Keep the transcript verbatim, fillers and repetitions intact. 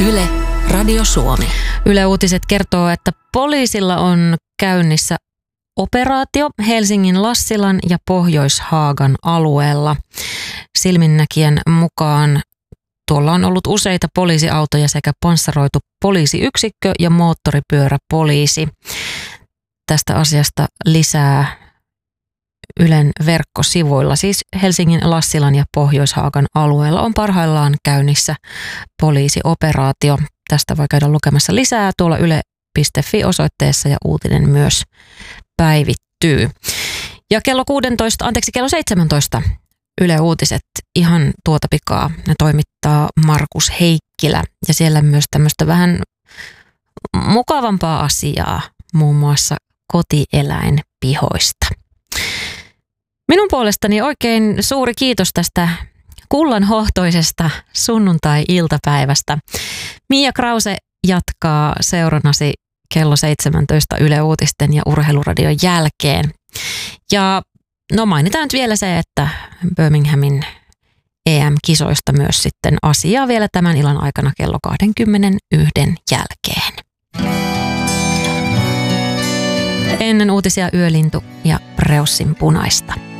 Yle, Radio Suomi. Yle Uutiset kertoo, että poliisilla on käynnissä operaatio Helsingin Lassilan ja Pohjois-Haagan alueella. Silminnäkijän mukaan tuolla on ollut useita poliisiautoja sekä panssaroitu poliisiyksikkö ja moottoripyöräpoliisi. Tästä asiasta lisää Ylen verkkosivuilla. Siis Helsingin Lassilan ja Pohjois-Haagan alueella on parhaillaan käynnissä poliisioperaatio. Tästä voi käydä lukemassa lisää tuolla yle piste fi osoitteessa ja uutinen myös päivittyy. Ja kello kuusitoista, anteeksi kello seitsemäntoista Yle Uutiset ihan tuota pikaa ne toimittaa Markus Heikkilä ja siellä myös tämmöistä vähän mukavampaa asiaa, muun muassa kotieläinpihoista. Minun puolestani oikein suuri kiitos tästä kullanhohtoisesta sunnuntai-iltapäivästä. Mia Krause jatkaa seurannasi kello seitsemäntoista Yle Uutisten ja Urheiluradion jälkeen. Ja no mainitaan nyt vielä se, että Birminghamin E M-kisoista myös sitten asiaa vielä tämän illan aikana kello kaksikymmentäyksi jälkeen. Ennen uutisia Yölintu ja Preussin punaista.